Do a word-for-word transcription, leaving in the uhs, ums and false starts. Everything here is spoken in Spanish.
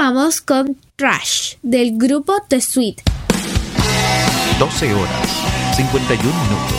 vamos con Trash del grupo The Sweet. doce horas, cincuenta y un minutos.